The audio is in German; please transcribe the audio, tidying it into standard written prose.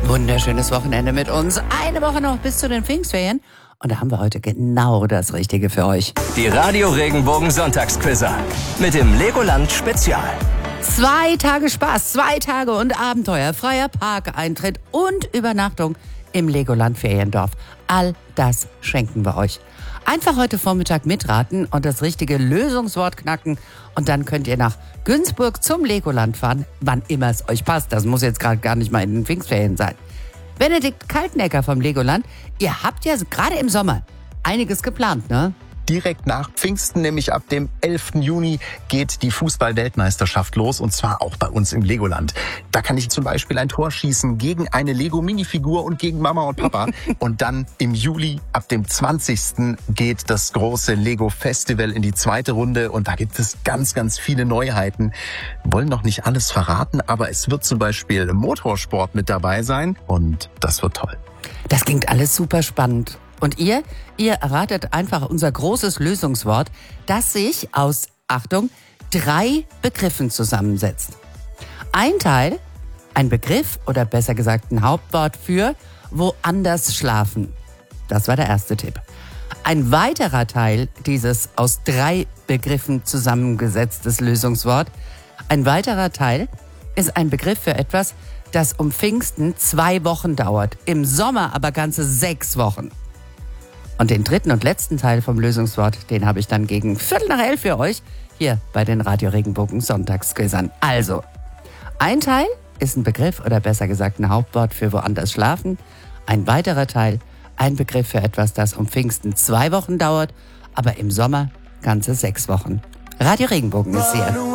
Wunderschönes Wochenende mit uns. Eine Woche noch bis zu den Pfingstferien. Und da haben wir heute genau das Richtige für euch. Die Radio Regenbogen Sonntagsquizzer mit dem Legoland Spezial. 2 Tage Spaß, 2 Tage und Abenteuer, freier Parkeintritt und Übernachtung im Legoland Feriendorf. All das schenken wir euch. Einfach heute Vormittag mitraten und das richtige Lösungswort knacken. Und dann könnt ihr nach Günzburg zum Legoland fahren, wann immer es euch passt. Das muss jetzt gerade gar nicht mal in den Pfingstferien sein. Benedikt Kaltenecker vom Legoland, ihr habt ja gerade im Sommer einiges geplant, ne? Direkt nach Pfingsten, nämlich ab dem 11. Juni, geht die Fußball-Weltmeisterschaft los, und zwar auch bei uns im Legoland. Da kann ich zum Beispiel ein Tor schießen gegen eine Lego-Minifigur und gegen Mama und Papa. Und dann im Juli, ab dem 20. geht das große Lego-Festival in die zweite Runde, und da gibt es ganz, ganz viele Neuheiten. Wir wollen noch nicht alles verraten, aber es wird zum Beispiel Motorsport mit dabei sein, und das wird toll. Das klingt alles super spannend. Und ihr erratet einfach unser großes Lösungswort, das sich aus, Achtung, 3 Begriffen zusammensetzt. Ein Teil, ein Begriff oder besser gesagt ein Hauptwort für woanders schlafen. Das war der erste Tipp. Ein weiterer Teil dieses aus 3 Begriffen zusammengesetztes Lösungswort, ein weiterer Teil ist ein Begriff für etwas, das um Pfingsten 2 Wochen dauert, im Sommer aber ganze 6 Wochen. Und den dritten und letzten Teil vom Lösungswort, den habe ich dann gegen 11:15 für euch hier bei den Radio Regenbogen Sonntagsquizern. Also, ein Teil ist ein Begriff oder besser gesagt ein Hauptwort für woanders schlafen. Ein weiterer Teil, ein Begriff für etwas, das um Pfingsten 2 Wochen dauert, aber im Sommer ganze 6 Wochen. Radio Regenbogen ist hier.